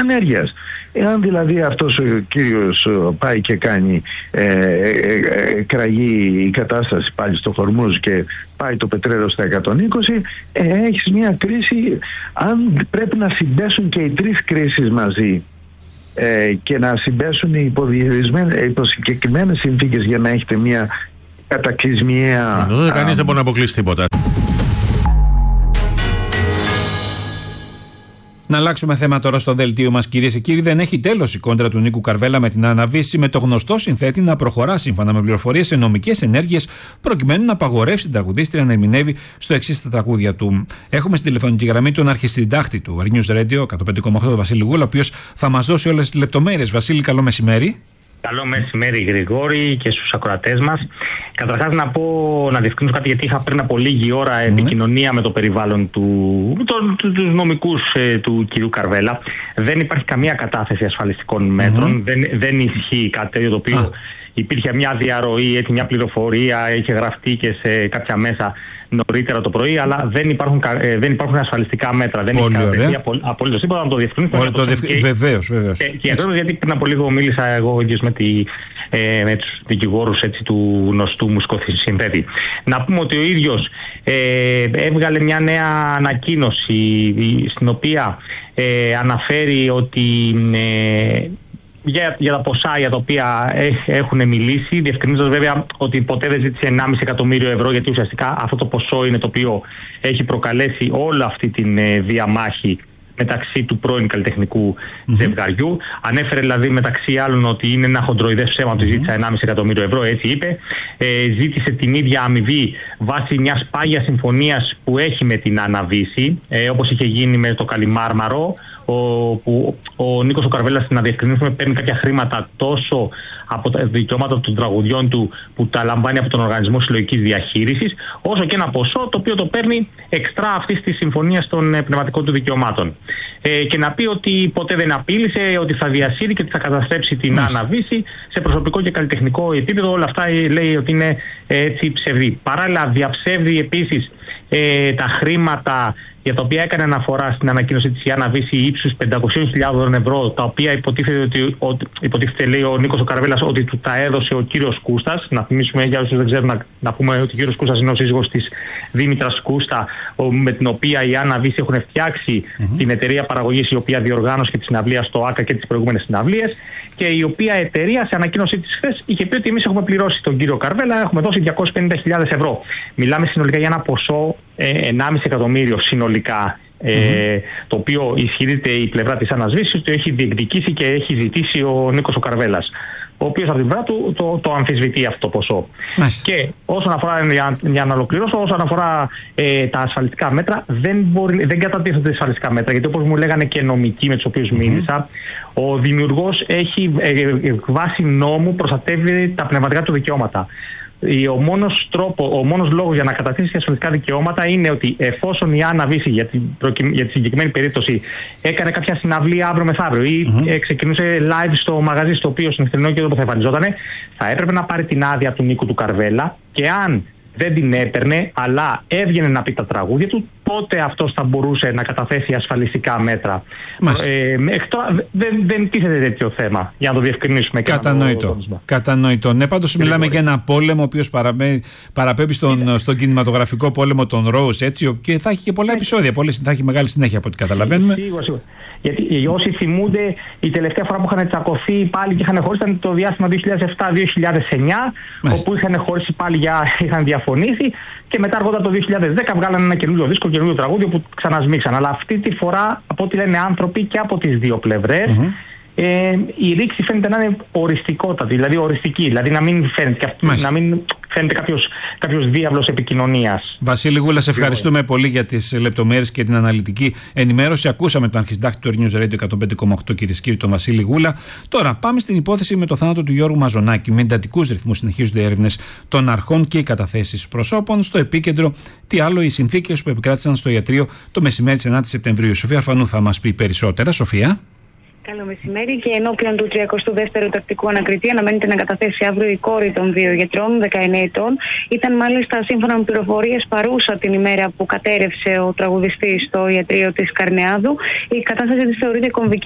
ενέργειας. Εάν δηλαδή αυτός ο κύριος πάει και κάνει κραγεί η κατάσταση πάλι στο Χορμούζ και πάει το πετρέλαιο στα 120, έχεις μια κρίση. Αν πρέπει να συμπέσουν και οι τρεις κρίσεις μαζί και να συμπέσουν υπό συγκεκριμένες συνθήκες για να έχετε μια κατακλυσμιαία... Κανείς δεν μπορεί να αποκλείσει τίποτα. Να αλλάξουμε θέμα τώρα στο δελτίο μας, κυρίες και κύριοι. Δεν έχει τέλος η κόντρα του Νίκου Καρβέλα με την Άννα Βύση, με το γνωστό συνθέτη να προχωρά σύμφωνα με πληροφορίες σε νομικές ενέργειες προκειμένου να απαγορεύσει την τραγουδίστρια να ερμηνεύει στο εξής τα τραγούδια του. Έχουμε στην τηλεφωνική γραμμή τον αρχισυντάκτη του News Radio 105,8, τον Βασίλη Γούλα, ο οποίος θα μας δώσει όλες τις λεπτομέρειες. Βασίλη, καλό μεσημέρι. Καλό μεσημέρι, Γρηγόρη, και στους ακροατές μας. Καταρχάς να διευκρινίσω κάτι, γιατί είχα πριν από λίγη ώρα επικοινωνία με το περιβάλλον τους νομικούς του κυρίου Καρβέλα. Δεν υπάρχει καμία κατάθεση ασφαλιστικών μέτρων, δεν ισχύει κάτι τέτοιο, το οποίο υπήρχε μια διαρροή, μια πληροφορία, είχε γραφτεί και σε κάποια μέσα νωρίτερα το πρωί, αλλά δεν υπάρχουν ασφαλιστικά μέτρα. Δεν έχει καταθέσει απολύτως τίποτα, να το διευκρινίσω. Βεβαίως. Και ακριβώς γιατί πριν από λίγο μίλησα εγώ ίδιος με τους δικηγόρους του γνωστού μουσικοσυνθέτη. Να πούμε ότι ο ίδιος έβγαλε μια νέα ανακοίνωση στην οποία αναφέρει ότι για τα ποσά για τα οποία έχουν μιλήσει, διευκρινίζοντας βέβαια ότι ποτέ δεν ζήτησε 1,5 εκατομμύριο ευρώ, γιατί ουσιαστικά αυτό το ποσό είναι το οποίο έχει προκαλέσει όλη αυτή τη διαμάχη μεταξύ του πρώην καλλιτεχνικού ζευγαριού. Ανέφερε δηλαδή μεταξύ άλλων ότι είναι ένα χοντροειδές ψέμα ότι ζήτησε 1,5 εκατομμύριο ευρώ, έτσι είπε. Ζήτησε την ίδια αμοιβή βάσει μιας πάγιας συμφωνίας που έχει με την Άννα Βύση, όπως είχε γίνει με το Καλιμάρμαρο, που ο Νίκος ο Καρβέλας, να διευκρινίσουμε, παίρνει κάποια χρήματα τόσο από τα δικαιώματα των τραγουδιών του που τα λαμβάνει από τον Οργανισμό Συλλογικής Διαχείρισης, όσο και ένα ποσό το οποίο το παίρνει εξτρά αυτής της συμφωνίας των πνευματικών του δικαιωμάτων. Και να πει ότι ποτέ δεν απείλησε, ότι θα διασύρει και ότι θα καταστρέψει την Άννα Βύση σε προσωπικό και καλλιτεχνικό επίπεδο. Όλα αυτά λέει ότι είναι έτσι ψευδή. Παράλληλα, διαψεύδει επίσης τα χρήματα για τα οποία έκανε αναφορά στην ανακοίνωση της Άννα Βύση ύψους 500.000 ευρώ, τα οποία υποτίθεται, λέει ο Νίκος ο Καρβέλας, ότι του τα έδωσε ο κύριος Κούστας. Να θυμίσουμε, για όσους δεν ξέρουν, να πούμε ότι ο κύριος Κούστας είναι ο σύζυγος της Δήμητρας Κούστα, με την οποία η Άννα Βύση έχουν φτιάξει την εταιρεία παραγωγής, η οποία διοργάνωσε και τη συναυλία στο ΆΚΑ και τις προηγούμενες συναυλίες, και η οποία εταιρεία σε ανακοίνωσή της χθες είχε πει ότι εμείς έχουμε πληρώσει τον κύριο Καρβέλα, έχουμε δώσει 250.000 ευρώ. Μιλάμε συνολικά για ένα ποσό 1,5 εκατομμύριο συνολικά, το οποίο ισχυρίζεται η πλευρά της Άννας Βύσης ότι έχει διεκδικήσει και έχει ζητήσει ο Νίκος ο Καρβέλας, ο οποίος από την πλευρά του το αμφισβητεί αυτό το ποσό. Και όσον αφορά, για να ολοκληρώσω, όσον αφορά τα ασφαλιστικά μέτρα, δεν κατατίθενται ασφαλιστικά μέτρα, γιατί όπως μου λέγανε και νομικοί με τους οποίους μίλησα, ο δημιουργός έχει βάσει νόμου προστατεύει τα πνευματικά του δικαιώματα. Ο μόνος λόγος για να καταθέσει ασφαλιστικά δικαιώματα είναι ότι εφόσον η Άννα Βύση για τη συγκεκριμένη περίπτωση έκανε κάποια συναυλία αύριο μεθαύριο ή ξεκινούσε live στο μαγαζί στο οποίο στην ευθυνό και που θα εμφανιζόταν, θα έπρεπε να πάρει την άδεια του Νίκου του Καρβέλα, και αν δεν την έπαιρνε αλλά έβγαινε να πει τα τραγούδια του, τότε αυτός θα μπορούσε να καταθέσει ασφαλιστικά μέτρα. Δεν τίθεται τέτοιο θέμα, για να το διευκρινίσουμε. Κατανοητό. Ναι, πάντως μιλάμε για ένα πόλεμο ο οποίος παραπέμπει στον κινηματογραφικό πόλεμο των Rose, έτσι, και θα έχει και πολλά επεισόδια, θα έχει μεγάλη συνέχεια από ό,τι καταλαβαίνουμε. Σίγουρα. Γιατί όσοι θυμούνται, η τελευταία φορά που είχαν τσακωθεί πάλι και είχαν χωρίσει ήταν το διάστημα 2007-2009, όπου είχαν χωρίσει πάλι, είχαν διαφωνήσει, και μετά αργότερα το 2010 βγάλανε ένα καινούριο δίσκο, καινούριο τραγούδιο που ξανασμίξαν. Αλλά αυτή τη φορά, από ό,τι λένε άνθρωποι και από τις δύο πλευρές, η ρήξη φαίνεται να είναι οριστικότατη, δηλαδή οριστική, δηλαδή να μην φαίνεται, να μην φαίνεται κάποιος διάβλος επικοινωνίας. Βασίλη Γούλα, σε ευχαριστούμε πολύ για τις λεπτομέρειες και την αναλυτική ενημέρωση. Ακούσαμε τον αρχισυντάκτη του News Radio 105,8, κυρίες και κύριοι, τον Βασίλη Γούλα. Τώρα πάμε στην υπόθεση με το θάνατο του Γιώργου Μαζονάκη. Με εντατικούς ρυθμούς συνεχίζονται οι έρευνες των αρχών και οι καταθέσεις προσώπων. Στο επίκεντρο, τι άλλο, οι συνθήκες που επικράτησαν στο ιατρείο το μεσημέρι της 9ης Σεπτεμβρίου. Σοφία Αρφανού θα μας πει περισσότερα. Σοφία. Καλό μεσημέρι. Και ενώπιον του 32ου τακτικού ανακριτή αναμένεται να καταθέσει αύριο η κόρη των δύο γιατρών, 19 ετών. Ήταν μάλιστα, σύμφωνα με πληροφορίες, παρούσα την ημέρα που κατέρευσε ο τραγουδιστής στο ιατρείο της Καρνεάδου. Η κατάσταση της θεωρείται κομβική.